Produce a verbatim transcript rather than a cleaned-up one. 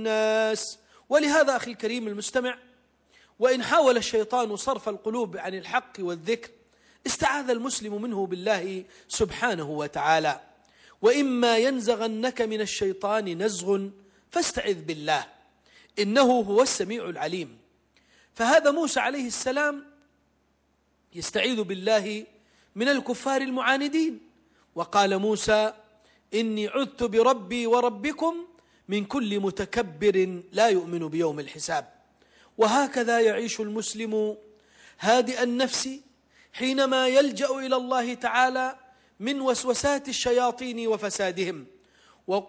الناس. ولهذا أخي الكريم المستمع، وإن حاول الشيطان صرف القلوب عن الحق والذكر استعاذ المسلم منه بالله سبحانه وتعالى. وإما ينزغنك من الشيطان نزغ فاستعذ بالله إنه هو السميع العليم. فهذا موسى عليه السلام يستعيذ بالله من الكفار المعاندين، وقال موسى إني عذت بربي وربكم من كل متكبر لا يؤمن بيوم الحساب. وهكذا يعيش المسلم هادئ النفس حينما يلجأ إلى الله تعالى من وسوسات الشياطين وفسادهم،